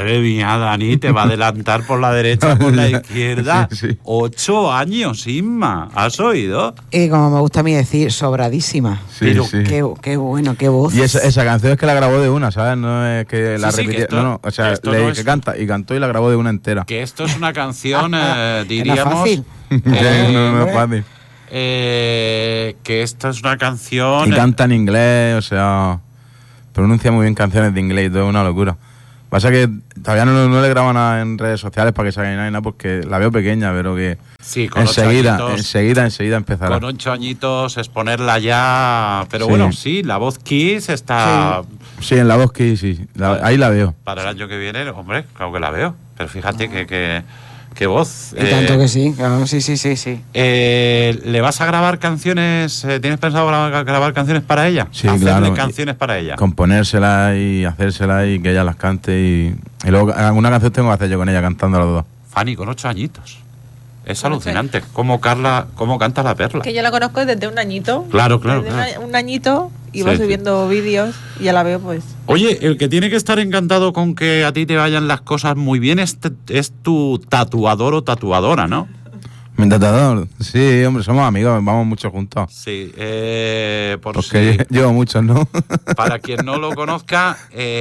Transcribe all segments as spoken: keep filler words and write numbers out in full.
Madre mía, Dani, te va a adelantar por la derecha, por la izquierda. Sí, sí. Ocho años, Inma. ¿Has oído? Y como me gusta a mí decir, sobradísima. Sí, Pero sí. Qué, qué bueno, qué voz. Y esa, esa canción es que la grabó de una, ¿sabes? No es que la Sí, sí, repitió. que esto- no, no, o sea, esto le no que es- canta y cantó y la grabó de una entera. Que esto es una canción, eh, Que no es diríamos... fácil. eh, no, no es fácil. eh, que esto es una canción... Y canta en inglés, o sea, pronuncia muy bien canciones de inglés y todo, es una locura. Pasa que todavía no, no le grabo nada en redes sociales para que salga nada, porque la veo pequeña, pero que Sí, con ocho enseguida, añitos, enseguida, enseguida empezará. con ocho añitos exponerla ya... Pero Sí. bueno, sí, la voz Kiss está... Sí, en la voz que sí, la- ahí la veo. Para el año que viene, hombre, claro que la veo. Pero fíjate que, que, que voz. Y tanto que sí, claro, sí, sí, sí, sí. eh, ¿Le vas a grabar canciones? eh, ¿Tienes pensado gra- grabar canciones para ella? Sí, Hacerle claro. canciones para ella. Componérselas y hacérselas y que ella las cante. Y, y luego alguna canción tengo que hacer yo con ella cantando los dos. Fanny, con ocho añitos. Es Con alucinante cómo Carla, cómo canta la perla. Que yo la conozco desde un añito. Claro, claro, Desde claro. una- un añito iba Sí, sí. subiendo vídeos y ya la veo, pues. Oye, el que tiene que estar encantado con que a ti te vayan las cosas muy bien es, te- es tu tatuador o tatuadora, ¿no? Mi tatuador, sí, hombre, somos amigos, vamos mucho juntos. Sí, eh, por Porque si... llevo muchos, ¿no? Para quien no lo conozca,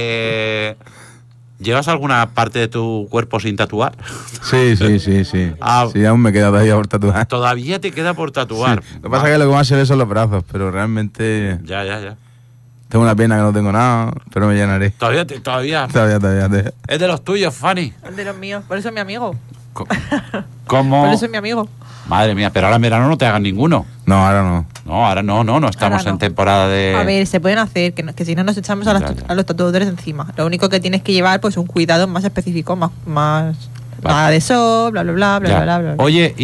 eh, ¿llevas alguna parte de tu cuerpo sin tatuar? Sí, sí, sí, sí. Ah. Sí, aún me queda todavía por tatuar. Todavía te queda por tatuar. Sí. Lo que pasa es que lo que más se ve son los brazos, pero realmente Ya, ya, ya. tengo una pierna que no tengo nada, pero me llenaré. Todavía, te- todavía. Todavía, todavía. todavía. Es de los tuyos, Fanny. De los míos. Por eso es mi amigo. Co- ¿Cómo? Por eso es mi amigo. Madre mía, pero ahora en verano no te hagan ninguno. No, ahora no. No, ahora no, no, no estamos Ahora no. en temporada de... A ver, se pueden hacer, que, no- que si no nos echamos a, las- Ya, ya. a los tatuadores encima. Lo único que tienes que llevar, pues, un cuidado más específico, más, más Vale. nada de sol, bla, bla, bla, bla, Ya. bla, bla, bla. Oye,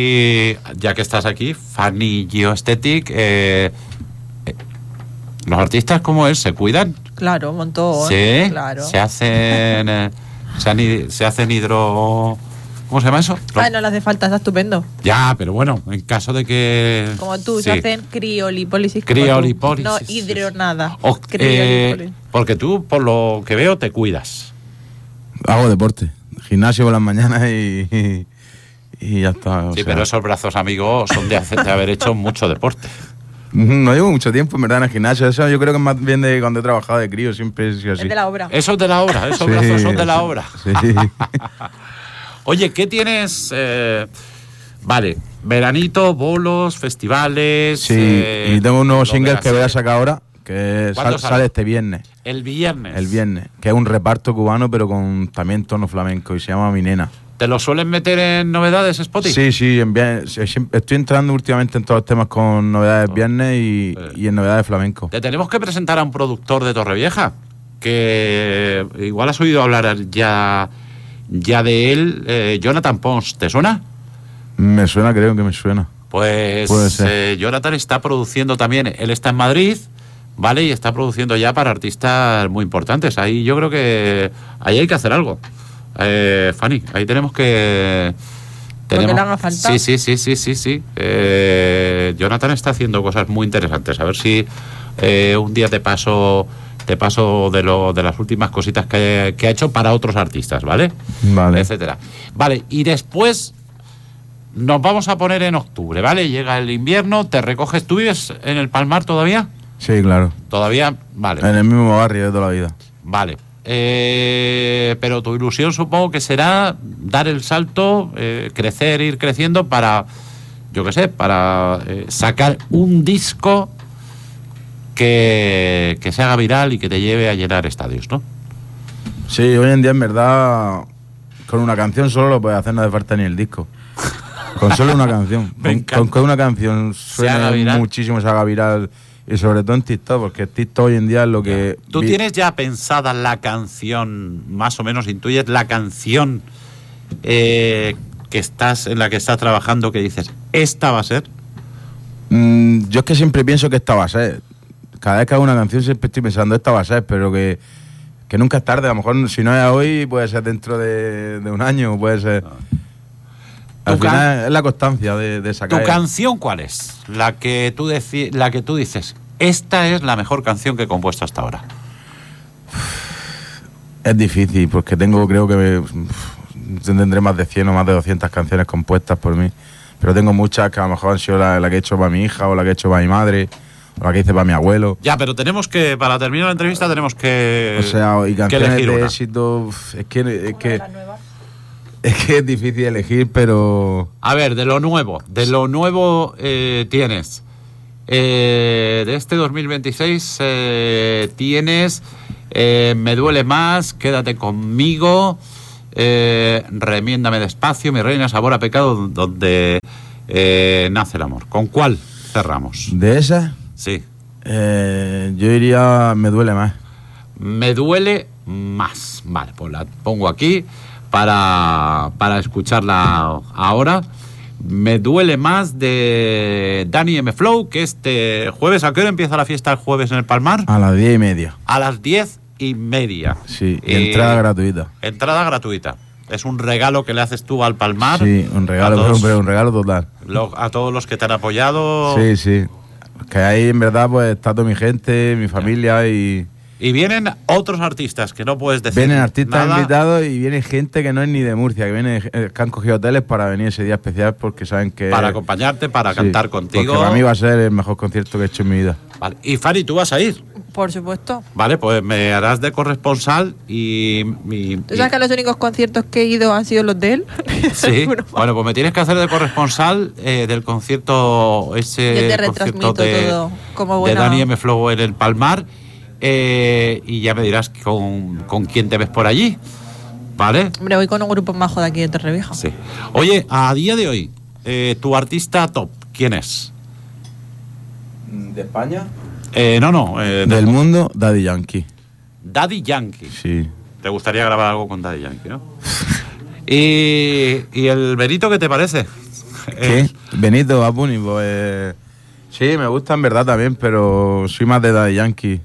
y ya que estás aquí, Fanny Geoesthetic, eh, eh, ¿los artistas cómo es? ¿Se cuidan? Claro, un montón. Sí, Claro. se hacen, eh, se, han- se hacen hidro... ¿Cómo se llama eso? Ay, no le hace falta, está estupendo. Ya, pero bueno, en caso de que... Como tú, sí. se hacen criolipólisis. como Criolipólisis, tú. No, sí, sí, hidro sí. nada. O- eh, Criolipólisis. porque tú, por lo que veo, te cuidas. Hago deporte. Gimnasio por las mañanas y, y, y ya está. o Sí, sea, pero esos brazos, amigos, son de, hacer- de haber hecho mucho deporte. No llevo mucho tiempo, en verdad, en el gimnasio. Eso yo creo que es más bien de cuando he trabajado de crío, siempre he sido así. Es de la obra. Eso es de la obra, esos Sí, brazos son de la sí, obra. Sí. Oye, ¿qué tienes? Eh, vale, veranito, bolos, festivales... Sí, eh, y tengo un nuevo lo de single la que voy a serie. sacar ahora, que ¿Cuándo sal- sale? sale este viernes. El viernes. El viernes, que es un reparto cubano, pero con también tono flamenco, y se llama Mi Nena. ¿Te lo suelen meter en novedades, Spotty? Sí, sí, en vier- sí, siempre- estoy entrando últimamente en todos los temas con novedades viernes y, Sí. y en novedades flamenco. Te tenemos que presentar a un productor de Torrevieja, que igual has oído hablar ya, ya de él, eh, Jonathan Pons, ¿te suena? Me suena, creo que me suena. Pues Puede ser. eh, Jonathan está produciendo también, él está en Madrid, ¿vale? Y está produciendo ya para artistas muy importantes. Ahí yo creo que ahí hay que hacer algo. Eh, Fanny, ahí tenemos que... Lo que le haga falta. Sí, sí, sí, sí, sí, sí. Eh, Jonathan está haciendo cosas muy interesantes. A ver si eh, un día te paso te paso de lo de las últimas cositas que, que ha hecho para otros artistas, ¿vale? Vale. Etcétera. Vale, y después nos vamos a poner en octubre, ¿vale? Llega el invierno, te recoges. ¿Tú vives en el Palmar todavía? Sí, claro. Todavía, vale. En el mismo barrio de toda la vida. Vale. Eh, pero tu ilusión supongo que será dar el salto, eh, crecer, ir creciendo para, yo qué sé, para eh, sacar un disco que, que se haga viral y que te lleve a llenar estadios, ¿no? Sí, hoy en día en verdad con una canción solo lo puedes hacer, no hace falta ni el disco. Con solo una canción. Me con, encanta. con que una canción Se haga suene viral. muchísimo, se haga viral. Y sobre todo en TikTok, porque TikTok hoy en día es lo que... ¿Tú vi- tienes ya pensada la canción, más o menos intuyes la canción eh, que estás en la que estás trabajando, que dices, esta va a ser? Mm, yo es que siempre pienso que esta va a ser. Cada vez que hago una canción siempre estoy pensando, esta va a ser, pero que, que nunca es tarde. A lo mejor si no es hoy, puede ser dentro de, de un año, puede ser... Al Tu can- final es la constancia de, de ¿Tu sacar... canción cuál es? La que tú deci- la que tú dices, esta es la mejor canción que he compuesto hasta ahora. Es difícil, porque tengo, creo que me, uf, tendré más de cien o más de doscientas canciones compuestas por mí. Pero tengo muchas que a lo mejor han sido la, la que he hecho para mi hija, o la que he hecho para mi madre, o la que hice para mi abuelo. Ya, pero tenemos que, para terminar la entrevista, tenemos que, O sea, y que canciones elegir de una. éxito, uf, es que, es que es que es difícil elegir, pero A ver, de lo nuevo, de lo nuevo eh, tienes, eh, de este dos mil veintiséis eh, tienes eh, Me duele más, Quédate conmigo, eh, Remiéndame despacio, Mi reina, Sabor a pecado, donde eh, nace el amor. ¿Con cuál cerramos? de esas, Sí. eh, yo diría Me duele más. Me duele más. Vale, pues la pongo aquí para, para escucharla ahora. Me duele más de Dani M. Flow, que este jueves, ¿a qué hora empieza la fiesta el jueves en el Palmar? A las diez y media. A las diez y media. Sí, y Eh, entrada gratuita. Entrada gratuita. Es un regalo que le haces tú al Palmar. Sí, un regalo, a todos, pero un regalo total. lo- a todos los que te han apoyado. Sí, sí. Que ahí en verdad pues está toda mi gente, mi familia y Y vienen otros artistas que no puedes decir. vienen artistas nada. invitados y viene gente que no es ni de Murcia, que viene eh, que han cogido hoteles para venir ese día especial porque saben que Para acompañarte, para sí, cantar contigo. Porque para mí va a ser el mejor concierto que he hecho en mi vida. Vale. Y Fanny, tú vas a ir. Por supuesto. Vale, pues me harás de corresponsal y. y- ¿Tú sabes y- que los únicos conciertos que he ido han sido los de él? Sí. Bueno, Bueno, pues me tienes que hacer de corresponsal eh, del concierto ese. Yo te concierto retransmito de, todo como de buena- Dani M. Flow en el Palmar. eh, y ya me dirás con, con quién te ves por allí. ¿Vale? Hombre, voy con un grupo majo de aquí de Torrevieja. Sí. Oye, a día de hoy, eh, tu artista top, ¿quién es? ¿De España? Eh, no, no. eh, Del mundo, Daddy Yankee. Daddy Yankee. Sí. Te gustaría grabar algo con Daddy Yankee, ¿no? y, y el Benito, ¿qué te parece? ¿Qué? Eh, Benito, Bad Bunny, pues sí, me gusta en verdad también, pero soy más de Daddy Yankee.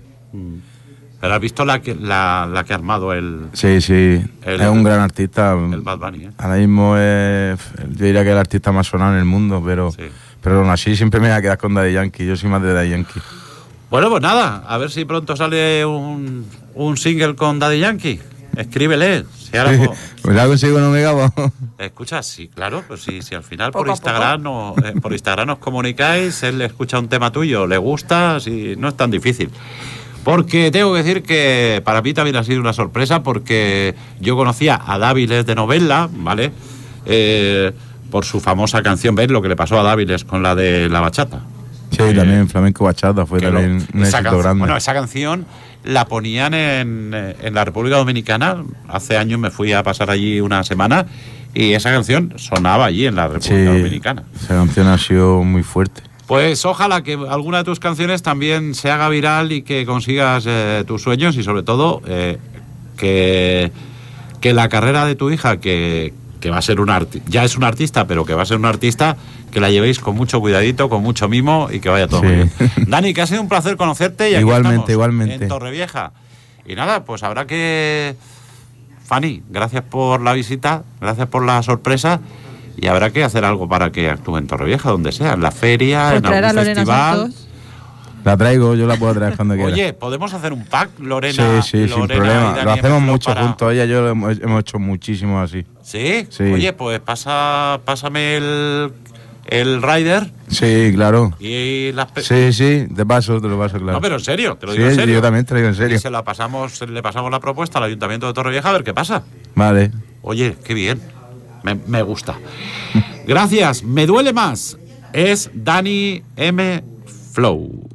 pero has visto la que, la, la que ha armado el, Sí, sí, El- es un gran artista. el Bad Bunny, ¿eh? Ahora mismo es, yo diría que es el artista más sonado en el mundo, pero, Sí. pero aún así siempre me voy a quedar con Daddy Yankee. Yo soy más de Daddy Yankee. Bueno, pues nada, a ver si pronto sale un, un single con Daddy Yankee. Escríbele. Si ahora, po- Pues algo consigo no me gabo. escucha, sí, claro, pues si, si al final Poco por a Instagram, no, eh, por Instagram os comunicáis, él le escucha un tema tuyo, le gusta, si, no es tan difícil. Porque tengo que decir que para mí también ha sido una sorpresa, porque yo conocía a Dáviles de Novella, ¿vale? Eh, por su famosa canción, ¿ves lo que le pasó a Dáviles con la de la bachata? Sí, también flamenco bachata fue Que también lo- un esa éxito canción- grande. Bueno, esa canción la ponían en, eh, en la República Dominicana. Hace años me fui a pasar allí una semana y esa canción sonaba allí en la Sí, República Dominicana. esa canción ha sido muy fuerte. Pues ojalá que alguna de tus canciones también se haga viral y que consigas eh, tus sueños y sobre todo eh, que, que la carrera de tu hija, que, que va a ser un artista, ya es un artista, pero que va a ser un artista, que la llevéis con mucho cuidadito, con mucho mimo y que vaya todo Sí. muy bien. Dani, que ha sido un placer conocerte y aquí Igualmente, estamos, igualmente. en Torrevieja. Y nada, pues habrá que... Fanny, gracias por la visita, gracias por la sorpresa y habrá que hacer algo para que actúe en Torrevieja, donde sea, en la feria, Pues en traer a algún Lorena festival. Santos. La traigo, yo la puedo traer cuando quiera. Oye, ¿podemos hacer un pack, Lorena? sí, sí, sin Lorena y problema. Dani Lo hacemos Ejemplo mucho para- juntos. Ella y yo lo hemos, hemos hecho muchísimo así. ¿Sí? Sí. Oye, pues pasa, pásame el, el rider Sí, claro. y las... pe- Sí, sí, te paso, te lo paso, claro. No, pero en serio, te lo Sí, digo en serio. yo también te lo digo en serio. Y se la pasamos, le pasamos la propuesta al Ayuntamiento de Torrevieja a ver qué pasa. Vale. Oye, qué bien. Me, me gusta. Gracias. Me duele más. Es Dani M. Flow.